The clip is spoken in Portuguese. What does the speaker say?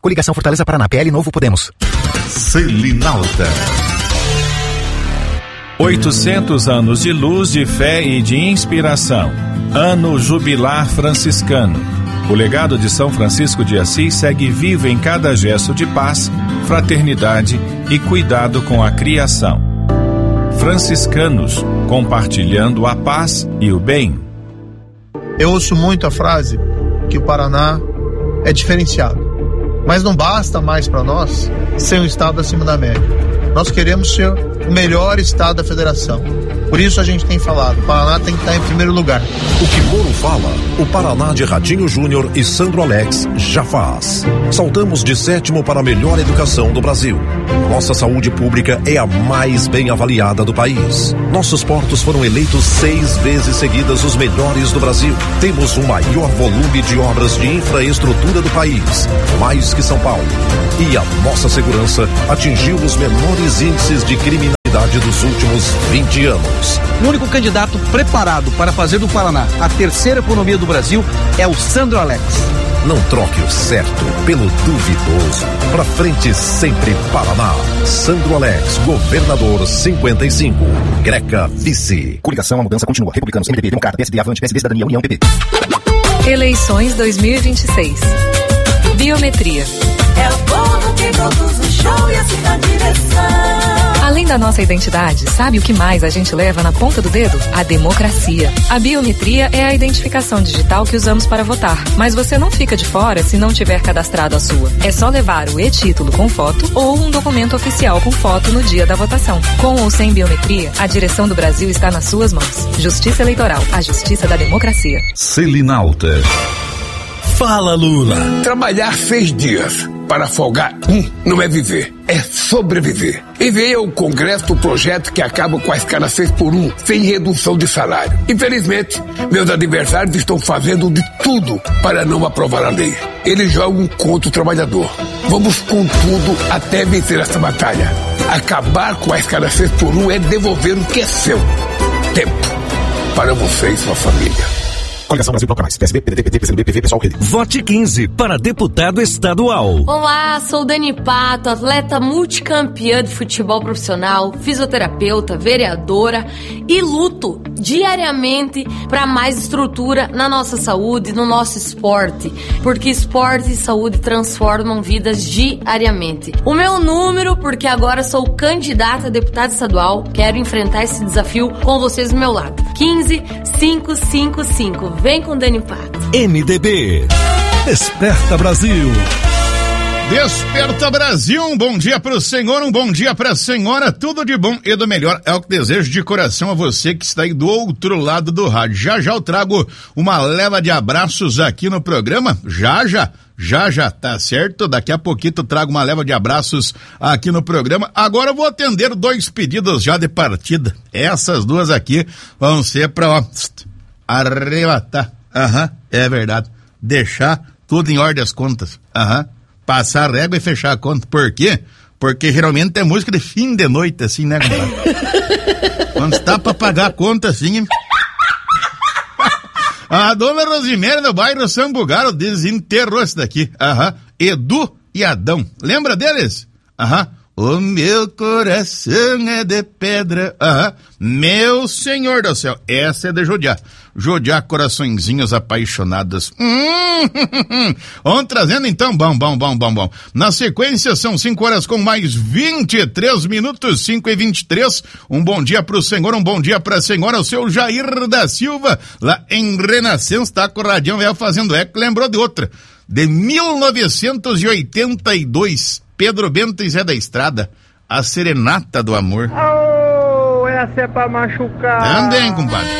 Coligação Fortaleza Paraná, PL Novo Podemos. Selinalta. 800 anos de luz, de fé e de inspiração. Ano Jubilar Franciscano. O legado de São Francisco de Assis segue vivo em cada gesto de paz, fraternidade e cuidado com a criação. Franciscanos, compartilhando a paz e o bem. Eu ouço muito a frase que o Paraná é diferenciado, mas não basta mais para nós ser um estado acima da média. Nós queremos ser o melhor estado da federação. Por isso a gente tem falado, o Paraná tem que estar em primeiro lugar. O que Moro fala, o Paraná de Ratinho Júnior e Sandro Alex já faz. Saltamos de 7º para a melhor educação do Brasil. Nossa saúde pública é a mais bem avaliada do país. Nossos portos foram eleitos 6 vezes seguidas os melhores do Brasil. Temos o maior volume de obras de infraestrutura do país, mais que São Paulo. E a nossa segurança atingiu os menores índices de criminalidade dos últimos 20 anos. O único candidato preparado para fazer do Paraná a terceira economia do Brasil é o Sandro Alex. Não troque o certo pelo duvidoso. Pra frente sempre Paraná. Sandro Alex, governador 55. Greca, vice. Coligação, a mudança continua. Republicanos, MDB, Democrata, PSD, Avante, PSD, Cidadania, União, PP. Eleições 2026. Biometria. É o povo que conduz o show e assim na direção. Além da nossa identidade, sabe o que mais a gente leva na ponta do dedo? A democracia. A biometria é a identificação digital que usamos para votar. Mas você não fica de fora se não tiver cadastrado a sua. É só levar o e-título com foto ou um documento oficial com foto no dia da votação. Com ou sem biometria, a direção do Brasil está nas suas mãos. Justiça Eleitoral, a justiça da democracia. Selinalta. Fala, Lula. Trabalhar 6 dias para folgar não é viver, é sobreviver. Enviei ao Congresso o projeto que acaba com a escala 6x1, sem redução de salário. Infelizmente, meus adversários estão fazendo de tudo para não aprovar a lei. Eles jogam contra o trabalhador. Vamos com tudo até vencer essa batalha. Acabar com a escala 6x1 é devolver o que é seu. Tempo para você e sua família. Coligação Brasil Bloco Mais, PSB, PDT, PT, PCdoB, PV, Pessoal, Rede. Vote 15 para deputado estadual. Olá, sou Dani Pato, atleta multicampeã de futebol profissional, fisioterapeuta, vereadora e luto diariamente para mais estrutura na nossa saúde, no nosso esporte, porque esporte e saúde transformam vidas diariamente. O meu número, porque agora sou candidata a deputada estadual, quero enfrentar esse desafio com vocês do meu lado. 15555. Vem com Dani Pato. MDB. Desperta Brasil. Desperta Brasil, um bom dia pro senhor, um bom dia pra senhora, tudo de bom e do melhor é o que desejo de coração a você que está aí do outro lado do rádio. Já eu trago uma leva de abraços aqui no programa, já, tá certo? Daqui a pouquinho eu trago uma leva de abraços aqui no programa. Agora eu vou atender 2 pedidos já de partida. Essas 2 aqui vão ser pra, arrebatar. É verdade. Deixar tudo em ordem as contas. Passar a régua e fechar a conta. Por quê? Porque geralmente é música de fim de noite, assim, né, compadre? Quando está pra pagar a conta, assim... A dona Rosiméria do bairro Sambugaro desenterrou esse daqui. Edu e Adão. Lembra deles? O meu coração é de pedra. Meu Senhor do céu. Essa é de judiar. Judiar coraçõezinhos apaixonados. Vamos trazendo então. Bom. Na sequência são 5 horas com mais 23 minutos, 5:23. Um bom dia pro senhor, um bom dia pra senhora, o seu Jair da Silva, lá em Renascença, tá com o radião velho fazendo eco, lembrou de outra. De 1982. Pedro Bento e Zé da Estrada, a Serenata do Amor. Essa é pra machucar. Também, compadre.